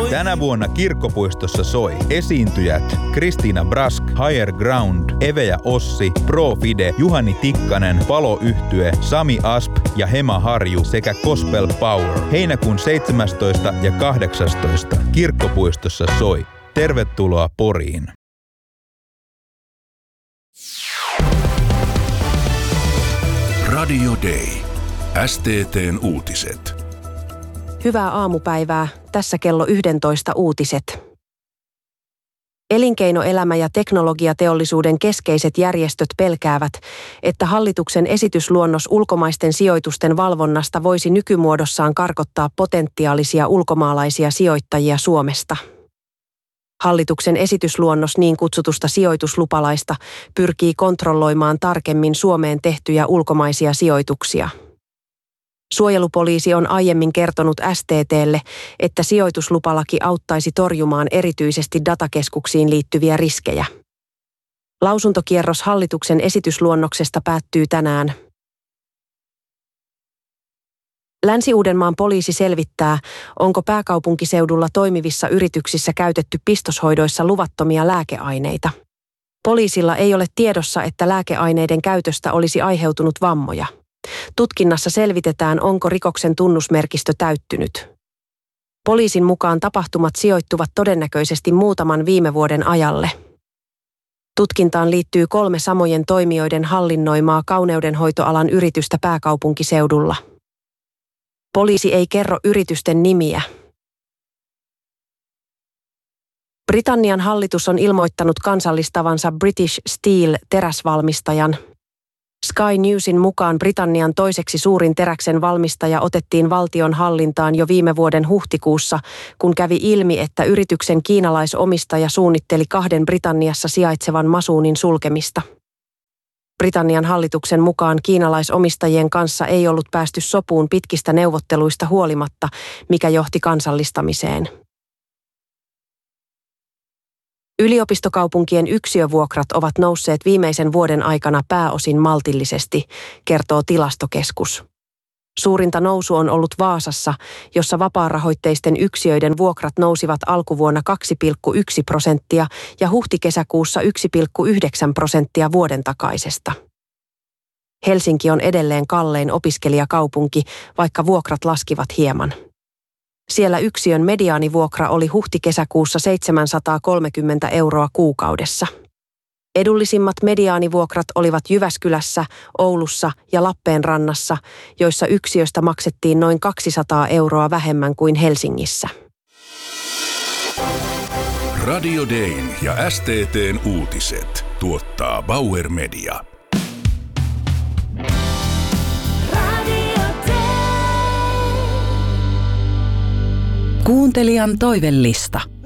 Tänä vuonna Kirkkopuistossa soi esiintyjät Kristiina Brask, Higher Ground, Eve ja Ossi, Pro Fide, Juhani Tikkanen, Palo-yhtye, Sami Asp ja Hema Harju sekä Gospel Power. Heinäkuun 17. ja 18. Kirkkopuistossa soi. Tervetuloa Poriin. Radio Day. STT:n uutiset. Hyvää aamupäivää. Tässä kello 11 uutiset. Elinkeinoelämä ja teknologiateollisuuden keskeiset järjestöt pelkäävät, että hallituksen esitysluonnos ulkomaisten sijoitusten valvonnasta voisi nykymuodossaan karkottaa potentiaalisia ulkomaalaisia sijoittajia Suomesta. Hallituksen esitysluonnos niin kutsutusta sijoituslupalaista pyrkii kontrolloimaan tarkemmin Suomeen tehtyjä ulkomaisia sijoituksia. Suojelupoliisi on aiemmin kertonut STT:lle, että sijoituslupalaki auttaisi torjumaan erityisesti datakeskuksiin liittyviä riskejä. Lausuntokierros hallituksen esitysluonnoksesta päättyy tänään. Länsi-Uudenmaan poliisi selvittää, onko pääkaupunkiseudulla toimivissa yrityksissä käytetty pistoshoidoissa luvattomia lääkeaineita. Poliisilla ei ole tiedossa, että lääkeaineiden käytöstä olisi aiheutunut vammoja. Tutkinnassa selvitetään, onko rikoksen tunnusmerkistö täyttynyt. Poliisin mukaan tapahtumat sijoittuvat todennäköisesti muutaman viime vuoden ajalle. Tutkintaan liittyy 3 samojen toimijoiden hallinnoimaa kauneudenhoitoalan yritystä pääkaupunkiseudulla. Poliisi ei kerro yritysten nimiä. Britannian hallitus on ilmoittanut kansallistavansa British Steel-teräsvalmistajan. Sky Newsin mukaan Britannian toiseksi suurin teräksen valmistaja otettiin valtion hallintaan jo viime vuoden huhtikuussa, kun kävi ilmi, että yrityksen kiinalaisomistaja suunnitteli 2 Britanniassa sijaitsevan masuunin sulkemista. Britannian hallituksen mukaan kiinalaisomistajien kanssa ei ollut päästy sopuun pitkistä neuvotteluista huolimatta, mikä johti kansallistamiseen. Yliopistokaupunkien yksiövuokrat ovat nousseet viimeisen vuoden aikana pääosin maltillisesti, kertoo Tilastokeskus. Suurinta nousu on ollut Vaasassa, jossa vapaarahoitteisten yksiöiden vuokrat nousivat alkuvuonna 2,1% ja huhti-kesäkuussa 1,9% vuoden takaisesta. Helsinki on edelleen kallein opiskelijakaupunki, vaikka vuokrat laskivat hieman. Siellä yksiön mediaanivuokra oli huhti-kesäkuussa 730 € kuukaudessa. Edullisimmat mediaanivuokrat olivat Jyväskylässä, Oulussa ja Lappeenrannassa, joissa yksiöstä maksettiin noin 200 € vähemmän kuin Helsingissä. Radio Dayn ja STT:n uutiset tuottaa Bauer Media. Kuuntelijan toivellista.